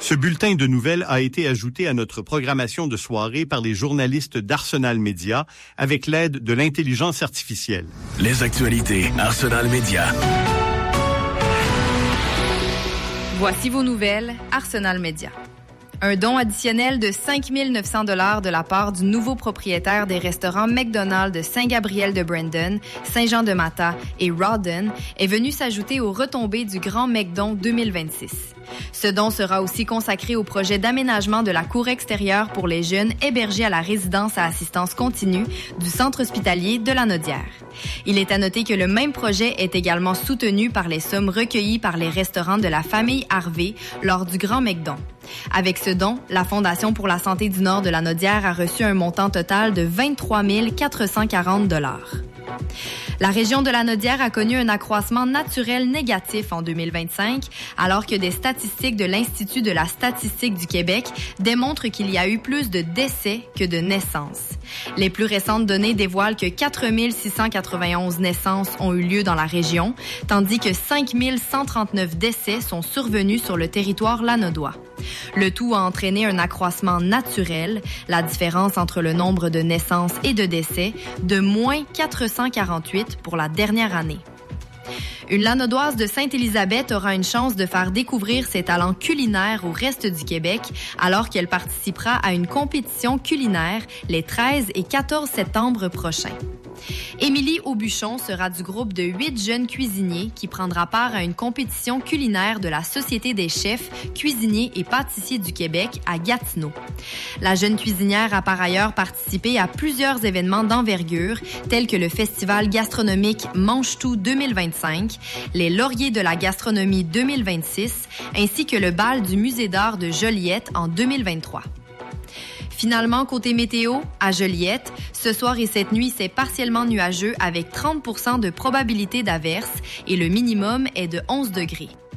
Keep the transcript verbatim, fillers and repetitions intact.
Ce bulletin de nouvelles a été ajouté à notre programmation de soirée par les journalistes d'Arsenal Média avec l'aide de l'intelligence artificielle. Les actualités Arsenal Média. Voici vos nouvelles Arsenal Média. Un don additionnel de cinq mille neuf cents dollars de la part du nouveau propriétaire des restaurants McDonald's de Saint-Gabriel-de-Brandon, Saint-Jean-de-Matha et Rawdon est venu s'ajouter aux retombées du Grand McDon deux mille vingt-six. Ce don sera aussi consacré au projet d'aménagement de la cour extérieure pour les jeunes hébergés à la résidence à assistance continue du centre hospitalier de la Naudière. Il est à noter que le même projet est également soutenu par les sommes recueillies par les restaurants de la famille Harvey lors du Grand McDon. Avec ce don, la Fondation pour la santé du Nord de la Naudière a reçu un montant total de vingt-trois mille quatre cent quarante dollars. La région de la Naudière a connu un accroissement naturel négatif en deux mille vingt-cinq, alors que des statistiques de l'Institut de la statistique du Québec démontrent qu'il y a eu plus de décès que de naissances. Les plus récentes données dévoilent que quatre mille six cent quatre-vingt-onze naissances ont eu lieu dans la région, tandis que cinq mille cent trente-neuf décès sont survenus sur le territoire lanaudois. Le tout a entraîné un accroissement naturel, la différence entre le nombre de naissances et de décès, de moins quatre cent quarante-huit pour la dernière année. Une Lanaudoise de Sainte-Élisabeth aura une chance de faire découvrir ses talents culinaires au reste du Québec alors qu'elle participera à une compétition culinaire les treize et quatorze septembre prochains. Émilie Aubuchon sera du groupe de huit jeunes cuisiniers qui prendra part à une compétition culinaire de la Société des chefs, cuisiniers et pâtissiers du Québec à Gatineau. La jeune cuisinière a par ailleurs participé à plusieurs événements d'envergure tels que le Festival gastronomique Mange-Tout deux mille vingt-cinq, les Lauriers de la gastronomie deux mille vingt-six ainsi que le bal du Musée d'art de Joliette en deux mille vingt-trois. Finalement, côté météo, à Joliette, ce soir et cette nuit, c'est partiellement nuageux avec trente pour cent de probabilité d'averse et le minimum est de onze degrés.